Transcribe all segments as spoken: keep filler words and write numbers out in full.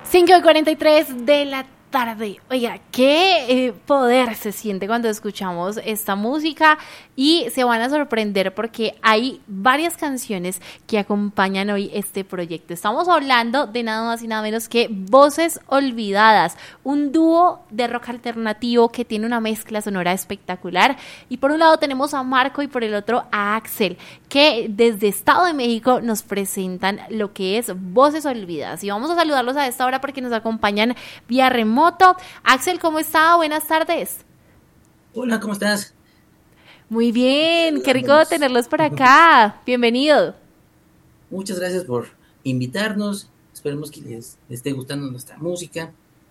cinco y cuarenta y tres de la tarde. Oiga, qué eh, poder se siente cuando escuchamos esta música y se van a sorprender porque hay varias canciones que acompañan hoy este proyecto. Estamos hablando de nada más y nada menos que Voces Olvidadas, un dúo de rock alternativo que tiene una mezcla sonora espectacular. Y por un lado tenemos a Marco y por el otro a Axel, que desde Estado de México nos presentan lo que es Voces Olvidadas. Y vamos a saludarlos a esta hora porque nos acompañan vía remoto. Axel, ¿cómo está? Buenas tardes. Hola, ¿cómo estás? Muy bien, qué rico tenerlos por acá. Bienvenido. Muchas gracias por invitarnos. Esperemos que les, les esté gustando nuestra música.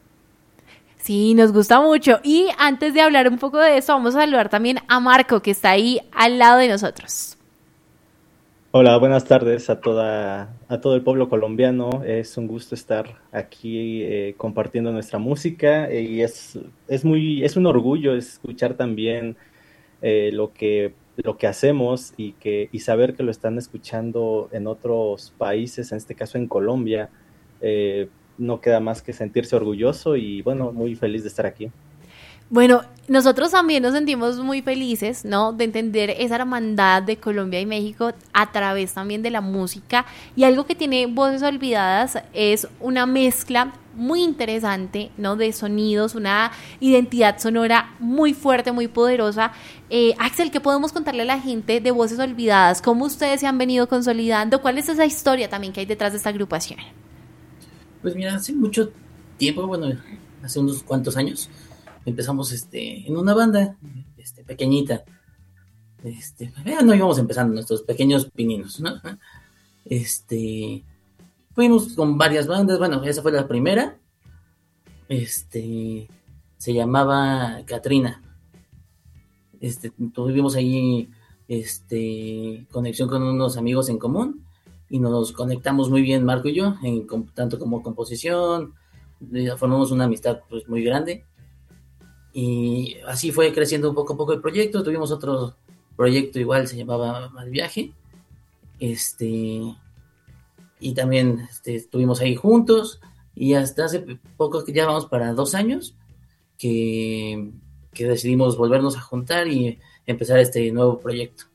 Sí, nos gusta mucho. Y antes de hablar un poco de eso, vamos a saludar también a Marco, que está ahí al lado de nosotros. Hola, buenas tardes a toda a todo el pueblo colombiano. Es un gusto estar aquí eh, compartiendo nuestra música eh, y es es muy es un orgullo escuchar también eh, lo que lo que hacemos y que y saber que lo están escuchando en otros países, en este caso en Colombia. Eh, no queda más que sentirse orgulloso y bueno, muy feliz de estar aquí. Bueno, nosotros también nos sentimos muy felices, ¿no? De entender esa hermandad de Colombia y México a través también de la música. Y algo que tiene Voces Olvidadas es una mezcla muy interesante, ¿no? De sonidos, una identidad sonora muy fuerte, muy poderosa. Eh, Axel, ¿qué podemos contarle a la gente de Voces Olvidadas? ¿Cómo ustedes se han venido consolidando? ¿Cuál es esa historia también que hay detrás de esta agrupación? Pues mira, hace mucho tiempo, bueno, hace unos cuantos años, empezamos este en una banda este pequeñita. Este, no íbamos empezando nuestros pequeños pininos, ¿no? Este, fuimos con varias bandas, bueno, esa fue la primera. Este, se llamaba Katrina. Este, tuvimos ahí este conexión con unos amigos en común y nos conectamos muy bien Marco y yo, en, tanto como composición, formamos una amistad pues muy grande. Y así fue creciendo un poco a poco el proyecto. Tuvimos otro proyecto igual, se llamaba Mal Viaje. Este, y también este, estuvimos ahí juntos. Y hasta hace poco, que ya vamos para dos años, que, que decidimos volvernos a juntar y empezar este nuevo proyecto.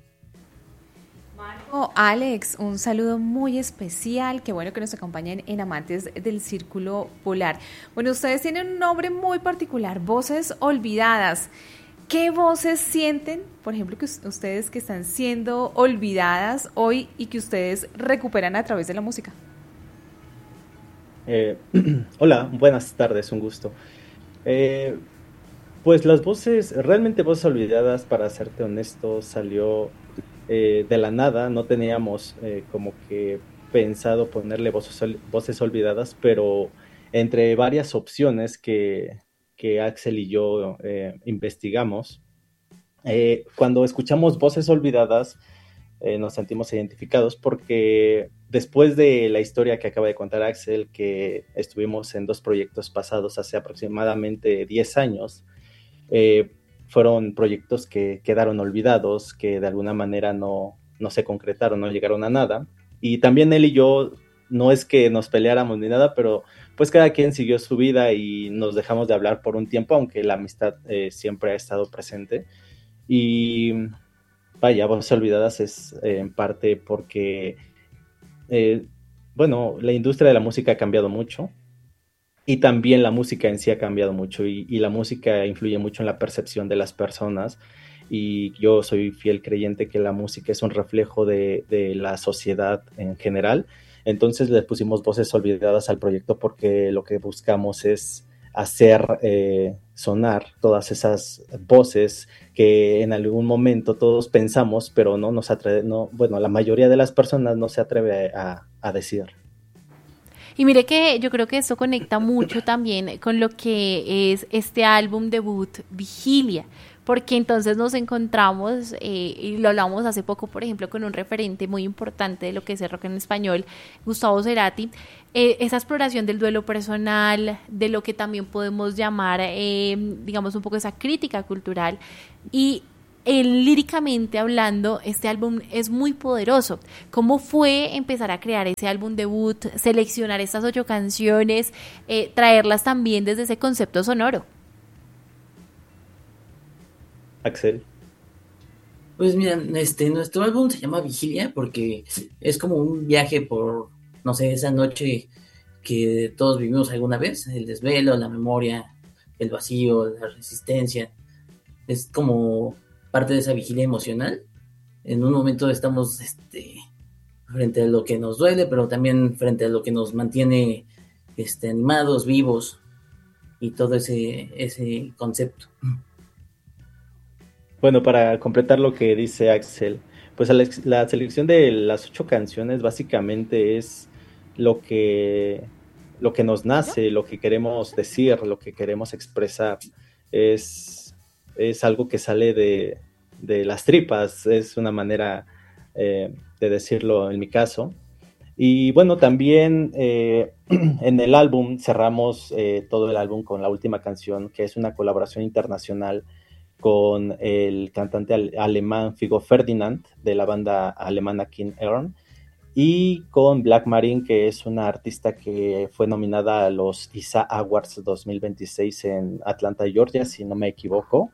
Marco, Alex, un saludo muy especial, qué bueno que nos acompañen en Amantes del Círculo Polar. Bueno, ustedes tienen un nombre muy particular, Voces Olvidadas. ¿Qué voces sienten, por ejemplo, que ustedes que están siendo olvidadas hoy y que ustedes recuperan a través de la música? Eh, hola, buenas tardes, un gusto. Eh, pues las voces, realmente Voces Olvidadas, para serte honesto, salió Eh, de la nada. No teníamos eh, como que pensado ponerle voces, voces olvidadas, pero entre varias opciones que, que Axel y yo eh, investigamos, eh, cuando escuchamos Voces Olvidadas eh, nos sentimos identificados porque después de la historia que acaba de contar Axel, que estuvimos en dos proyectos pasados hace aproximadamente diez años, eh, fueron proyectos que quedaron olvidados, que de alguna manera no, no se concretaron, no llegaron a nada. Y también él y yo, no es que nos peleáramos ni nada, pero pues cada quien siguió su vida y nos dejamos de hablar por un tiempo, aunque la amistad eh, siempre ha estado presente. Y vaya, Voces Olvidadas es eh, en parte porque, eh, bueno, la industria de la música ha cambiado mucho. Y también la música en sí ha cambiado mucho y, y la música influye mucho en la percepción de las personas y yo soy fiel creyente que la música es un reflejo de, de la sociedad en general. Entonces le pusimos Voces Olvidadas al proyecto porque lo que buscamos es hacer eh, sonar todas esas voces que en algún momento todos pensamos, pero no nos atreve, no, bueno, la mayoría de las personas no se atreve a, a decir. Y mire que yo creo que esto conecta mucho también con lo que es este álbum debut Vigilia, porque entonces nos encontramos, eh, y lo hablamos hace poco, por ejemplo, con un referente muy importante de lo que es el rock en español, Gustavo Cerati, eh, esa exploración del duelo personal, de lo que también podemos llamar, eh, digamos, un poco esa crítica cultural, y eh, líricamente hablando, este álbum es muy poderoso. ¿Cómo fue empezar a crear ese álbum debut, seleccionar estas ocho canciones, eh, traerlas también desde ese concepto sonoro? Axel. Pues mira, este, nuestro álbum se llama Vigilia porque es como un viaje por, no sé, esa noche que todos vivimos alguna vez, el desvelo, la memoria, el vacío, la resistencia. Es como parte de esa vigilia emocional. En un momento estamos este, frente a lo que nos duele, pero también frente a lo que nos mantiene este, animados, vivos, y todo ese, ese concepto. Bueno, para completar lo que dice Axel, pues la, la selección de las ocho canciones básicamente es lo que, lo que nos nace, lo que queremos decir, lo que queremos expresar. Es, es algo que sale de, de las tripas, es una manera eh, de decirlo en mi caso. Y bueno, también eh, en el álbum cerramos eh, todo el álbum con la última canción, que es una colaboración internacional con el cantante ale- alemán Figo Ferdinand de la banda alemana King Ern y con Black Marine, que es una artista que fue nominada a los I S A Awards dos mil veintiséis en Atlanta, Georgia, si no me equivoco.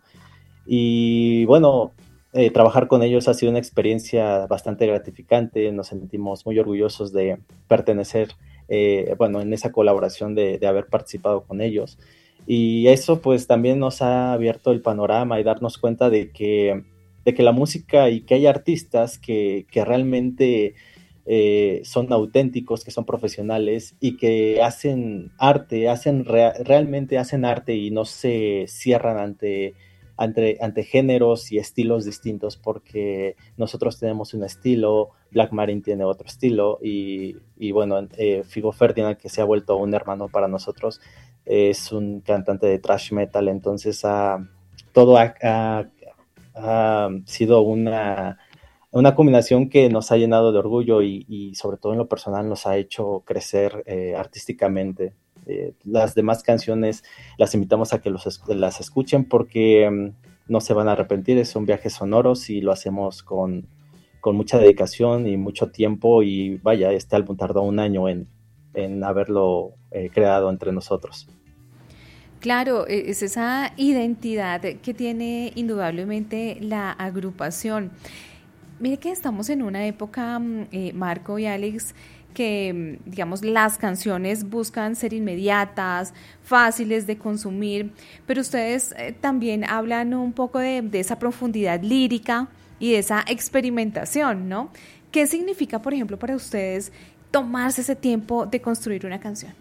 Y bueno, eh, trabajar con ellos ha sido una experiencia bastante gratificante. Nos sentimos muy orgullosos de pertenecer, eh, bueno, en esa colaboración de, de haber participado con ellos. Y eso pues también nos ha abierto el panorama y darnos cuenta de que, de que la música y que hay artistas que, que realmente eh, son auténticos, que son profesionales y que hacen arte, hacen rea- realmente hacen arte y no se cierran ante, ante, ante géneros y estilos distintos, porque nosotros tenemos un estilo, Black Marine tiene otro estilo y, y bueno, eh, Figo Ferdinand, que se ha vuelto un hermano para nosotros, es un cantante de thrash metal, entonces ha, todo ha, ha, ha sido una, una combinación que nos ha llenado de orgullo y, y sobre todo en lo personal nos ha hecho crecer eh, artísticamente. Eh, las demás canciones las invitamos a que los, las escuchen porque um, no se van a arrepentir, son viajes sonoros y lo hacemos con, con mucha dedicación y mucho tiempo y vaya, este álbum tardó un año en, en haberlo eh, creado entre nosotros. Claro, es esa identidad que tiene indudablemente la agrupación. Mire que estamos en una época, eh, Marco y Alex, que digamos las canciones buscan ser inmediatas, fáciles de consumir, pero ustedes eh, también hablan un poco de, de esa profundidad lírica y de esa experimentación, ¿no? ¿Qué significa, por ejemplo, para ustedes tomarse ese tiempo de construir una canción?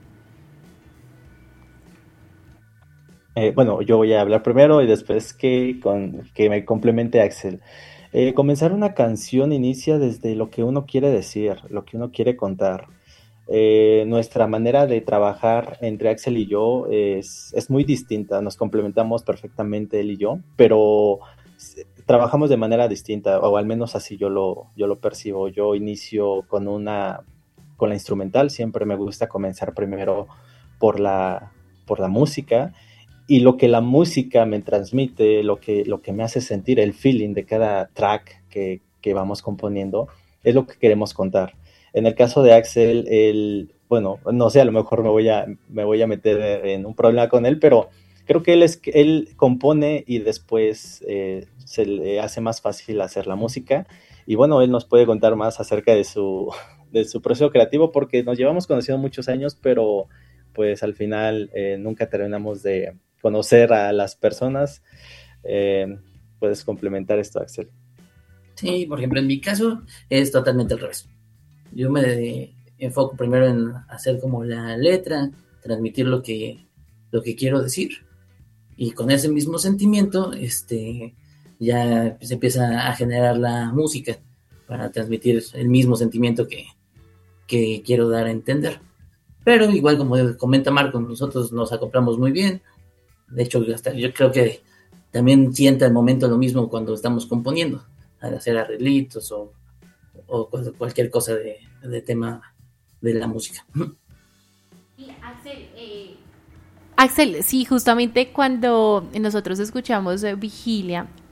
Eh, bueno, yo voy a hablar primero y después que, con, que me complemente Axel. Eh, comenzar una canción inicia desde lo que uno quiere decir, lo que uno quiere contar. Eh, nuestra manera de trabajar entre Axel y yo es, es muy distinta, nos complementamos perfectamente él y yo, pero trabajamos de manera distinta, o al menos así yo lo, yo lo percibo. Yo inicio con una, con la instrumental, siempre me gusta comenzar primero por la, por la música, y lo que la música me transmite, lo que, lo que me hace sentir, el feeling de cada track que, que vamos componiendo, es lo que queremos contar. En el caso de Axel, él, bueno, no sé, a lo mejor me voy a, me voy a meter en un problema con él, pero creo que él, es, él compone y después eh, se le hace más fácil hacer la música. Y bueno, él nos puede contar más acerca de su, de su proceso creativo, porque nos llevamos conociendo muchos años, pero pues al final eh, nunca terminamos de conocer a las personas. Eh, puedes complementar esto, Axel. Sí, por ejemplo, en mi caso es totalmente al revés. Yo me enfoco primero en hacer como la letra, transmitir lo que, lo que quiero decir, y con ese mismo sentimiento este, ya se empieza a generar la música para transmitir el mismo sentimiento que, que quiero dar a entender. Pero igual, como comenta Marco, nosotros nos acoplamos muy bien. De hecho, hasta yo creo que también sienta el momento lo mismo cuando estamos componiendo, al hacer arreglitos o, o cualquier cosa de, de tema de la música. Y Axel, eh... Axel, sí, justamente cuando nosotros escuchamos eh, Vigilia,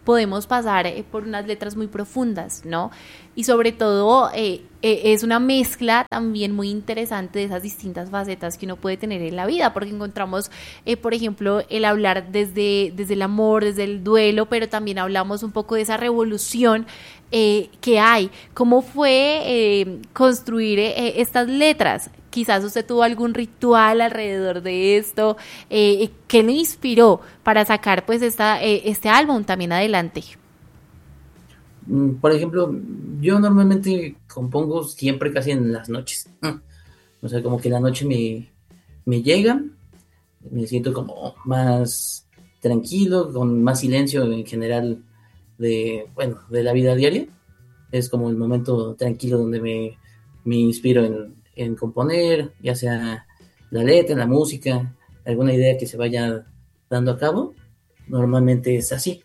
podemos pasar eh, por unas letras muy profundas, ¿no? Y sobre todo eh, eh, es una mezcla también muy interesante de esas distintas facetas que uno puede tener en la vida, porque encontramos, eh, por ejemplo, el hablar desde, desde el amor, desde el duelo, pero también hablamos un poco de esa revolución eh, que hay. ¿Cómo fue eh, construir eh, estas letras? Quizás usted tuvo algún ritual alrededor de esto. Eh, ¿Qué le inspiró para sacar pues esta, eh, este álbum también adelante? Por ejemplo, yo normalmente compongo siempre casi en las noches. O sea, como que la noche me, me llega, me siento como más tranquilo, con más silencio en general de, bueno, de la vida diaria. Es como el momento tranquilo donde me, me inspiro en, en componer, ya sea la letra, la música, alguna idea que se vaya dando a cabo. Normalmente es así.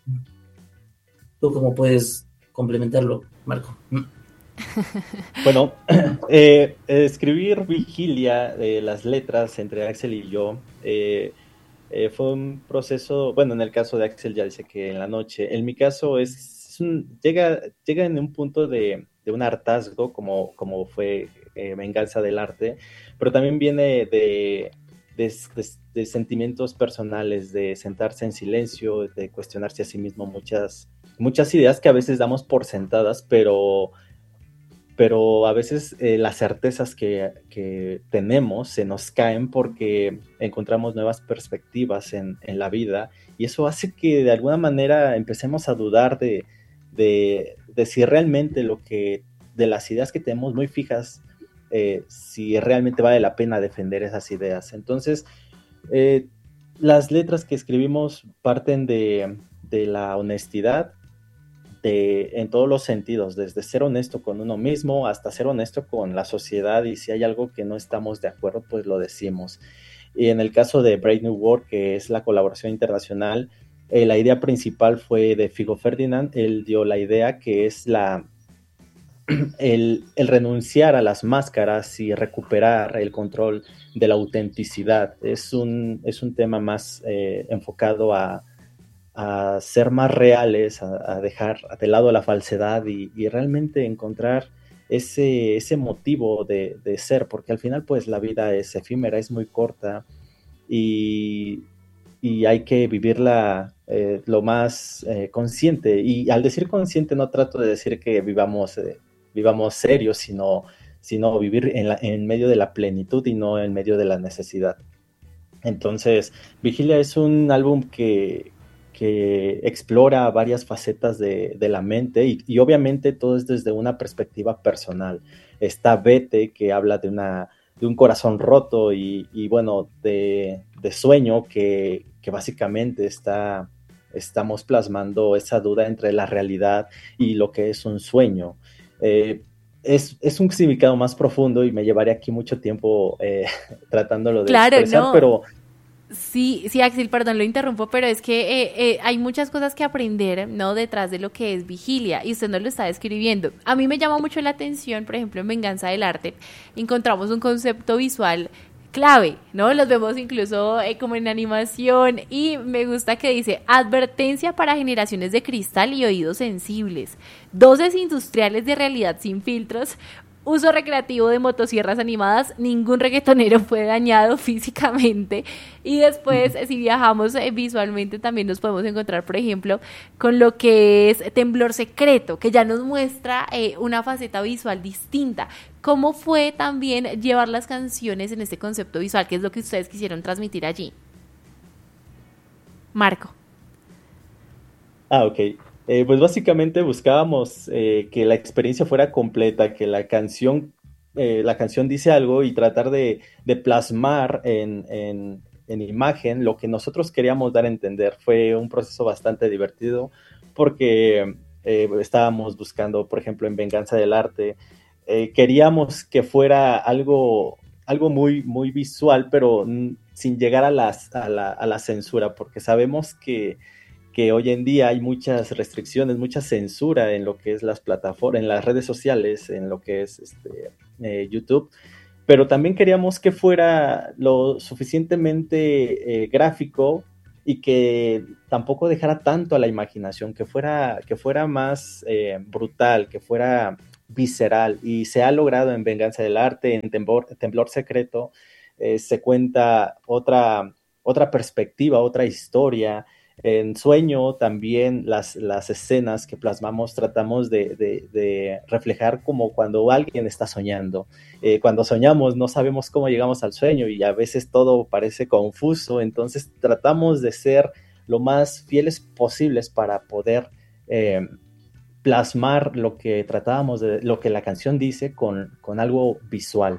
¿Tú cómo puedes complementarlo, Marco? Bueno, eh, escribir Vigilia, eh, las letras entre Axel y yo, eh, eh, fue un proceso, bueno, en el caso de Axel ya dice que en la noche, en mi caso es, es un, llega, llega en un punto de, de un hartazgo, como, como fue eh, Venganza del Arte, pero también viene de, de, de, de sentimientos personales, de sentarse en silencio, de cuestionarse a sí mismo muchas, muchas ideas que a veces damos por sentadas, pero... pero a veces eh, las certezas que, que tenemos se nos caen porque encontramos nuevas perspectivas en, en la vida, y eso hace que de alguna manera empecemos a dudar de, de, de si realmente lo que, de las ideas que tenemos muy fijas, eh, si realmente vale la pena defender esas ideas. Entonces, eh, las letras que escribimos parten de, de la honestidad, De, en todos los sentidos, desde ser honesto con uno mismo hasta ser honesto con la sociedad, y si hay algo que no estamos de acuerdo, pues lo decimos. Y en el caso de Brave New World, que es la colaboración internacional, eh, la idea principal fue de Figo Ferdinand. Él dio la idea que es la el, el renunciar a las máscaras y recuperar el control de la autenticidad. Es un, es un tema más eh, enfocado a a ser más reales, a, a dejar de lado la falsedad y, y realmente encontrar ese, ese motivo de, de ser, porque al final pues la vida es efímera, es muy corta, y, y hay que vivirla eh, lo más eh, consciente. Y al decir consciente no trato de decir que vivamos, eh, vivamos serios, sino, sino vivir en, la, en medio de la plenitud y no en medio de la necesidad. Entonces, Vigilia es un álbum que que explora varias facetas de, de la mente, y, y obviamente todo es desde una perspectiva personal. Está Vete, que habla de, una, de un corazón roto y, y bueno, de, de sueño, que, que básicamente está, estamos plasmando esa duda entre la realidad y lo que es un sueño. Eh, es, es un significado más profundo y me llevaré aquí mucho tiempo eh, tratándolo de claro, expresar, no. pero... Sí, sí, Axel, perdón, lo interrumpo, pero es que eh, eh, hay muchas cosas que aprender, ¿no? Detrás de lo que es Vigilia, y usted nos lo está describiendo. A mí me llama mucho la atención, por ejemplo, en Venganza del Arte, encontramos un concepto visual clave, ¿no? Los vemos incluso eh, como en animación, y me gusta que dice: advertencia para generaciones de cristal y oídos sensibles, dosis industriales de realidad sin filtros, uso recreativo de motosierras animadas, ningún reggaetonero fue dañado físicamente. Y después, si viajamos eh, visualmente, también nos podemos encontrar, por ejemplo, con lo que es Temblor Secreto, que ya nos muestra eh, una faceta visual distinta. ¿Cómo fue también llevar las canciones en este concepto visual? ¿Qué es lo que ustedes quisieron transmitir allí? Marco. Ah, ok. Eh, pues básicamente buscábamos eh, que la experiencia fuera completa, que la canción, eh, la canción dice algo, y tratar de, de plasmar en, en, en imagen lo que nosotros queríamos dar a entender. Fue un proceso bastante divertido porque eh, estábamos buscando, por ejemplo, en Venganza del Arte, eh, queríamos que fuera algo, algo muy, muy visual, pero n- sin llegar a, las, a, la, a la censura, porque sabemos que que hoy en día hay muchas restricciones, mucha censura en lo que es las plataformas, en las redes sociales, en lo que es este, eh, YouTube, pero también queríamos que fuera lo suficientemente eh, gráfico y que tampoco dejara tanto a la imaginación, que fuera, que fuera más eh, brutal, que fuera visceral, y se ha logrado en Venganza del Arte, en Temblor, Temblor Secreto, eh, se cuenta otra, otra perspectiva, otra historia. En Sueño también las, las escenas que plasmamos tratamos de, de, de reflejar como cuando alguien está soñando. Eh, cuando soñamos no sabemos cómo llegamos al sueño y a veces todo parece confuso, entonces tratamos de ser lo más fieles posibles para poder eh, plasmar lo que tratábamos de, lo que la canción dice con, con algo visual.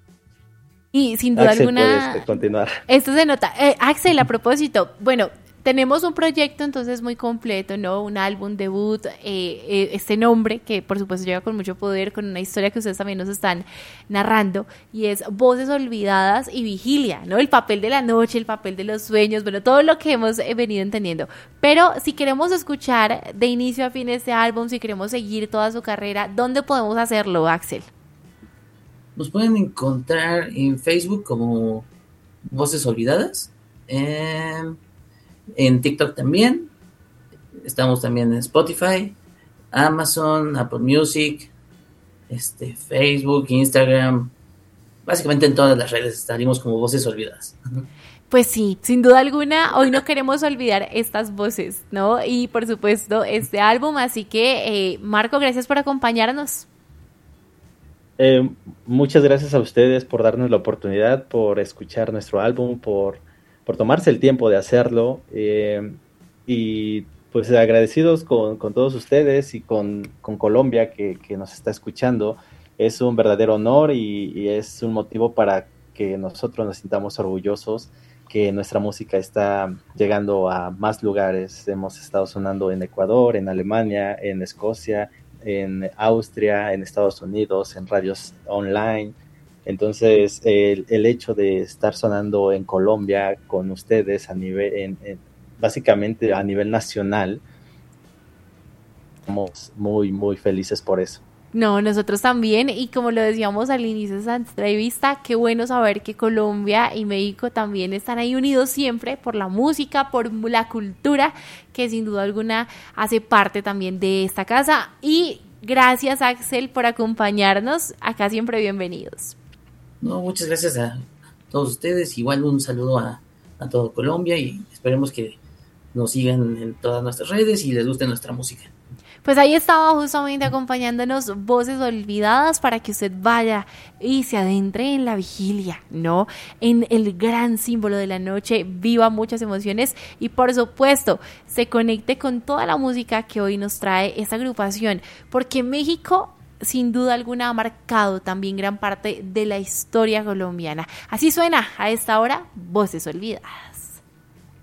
Y sin duda Axel, alguna, puedes continuar. Esto se nota. Eh, Axel, a propósito, bueno, tenemos un proyecto entonces muy completo, ¿no? Un álbum debut, eh, eh, este nombre que por supuesto llega con mucho poder, con una historia que ustedes también nos están narrando, y es Voces Olvidadas y Vigilia, ¿no? El papel de la noche, el papel de los sueños, bueno, todo lo que hemos eh, venido entendiendo. Pero si queremos escuchar de inicio a fin este álbum, si queremos seguir toda su carrera, ¿dónde podemos hacerlo, Axel? Nos pueden encontrar en Facebook como Voces Olvidadas. Eh, En TikTok también, estamos también en Spotify, Amazon, Apple Music, este, Facebook, Instagram, básicamente en todas las redes estaríamos como Voces Olvidadas. Pues sí, sin duda alguna, hoy no queremos olvidar estas voces, ¿no? Y por supuesto este álbum, así que eh, Marco, gracias por acompañarnos. Eh, muchas gracias a ustedes por darnos la oportunidad, por escuchar nuestro álbum, por por tomarse el tiempo de hacerlo, eh, y pues agradecidos con, con todos ustedes y con, con Colombia que, que nos está escuchando. Es un verdadero honor y, y es un motivo para que nosotros nos sintamos orgullosos que nuestra música está llegando a más lugares. Hemos estado sonando en Ecuador, en Alemania, en Escocia, en Austria, en Estados Unidos, en radios online. Entonces, el, el hecho de estar sonando en Colombia con ustedes a nivel, en, en, básicamente a nivel nacional, estamos muy, muy felices por eso. No, nosotros también, y como lo decíamos al inicio de esta entrevista, qué bueno saber que Colombia y México también están ahí unidos siempre por la música, por la cultura, que sin duda alguna hace parte también de esta casa. Y gracias, Axel, por acompañarnos. Acá siempre bienvenidos. No, muchas gracias a todos ustedes. Igual un saludo a, a todo Colombia y esperemos que nos sigan en todas nuestras redes y les guste nuestra música. Pues ahí estaba justamente acompañándonos Voces Olvidadas para que usted vaya y se adentre en la vigilia, ¿no? En el gran símbolo de la noche, viva muchas emociones y por supuesto se conecte con toda la música que hoy nos trae esta agrupación, porque México sin duda alguna ha marcado también gran parte de la historia colombiana. Así suena a esta hora Voces Olvidadas.